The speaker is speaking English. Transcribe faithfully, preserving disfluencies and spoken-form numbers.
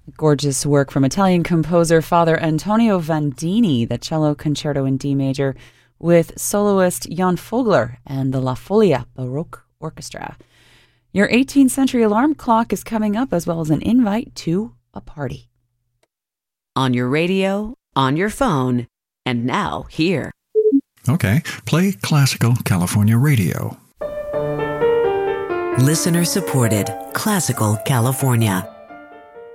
Gorgeous work from Italian composer Father Antonio Vandini, the cello concerto in D major, with soloist Jan Fogler and the La Folia Baroque Orchestra. Your eighteenth century alarm clock is coming up, as well as an invite to a party. On your radio, on your phone, and now here. Okay, play Classical California Radio. Listener supported Classical California.